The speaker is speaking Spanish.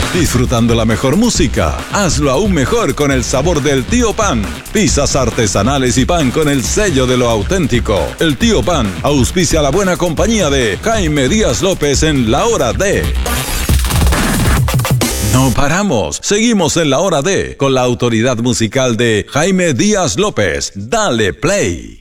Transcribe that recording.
Disfrutando la mejor música, hazlo aún mejor con el sabor del Tío Pan. Pizzas artesanales y pan con el sello de lo auténtico. El Tío Pan auspicia la buena compañía de Jaime Díaz López en La Hora de. No paramos, seguimos en La Hora de, con la autoridad musical de Jaime Díaz López. Dale play.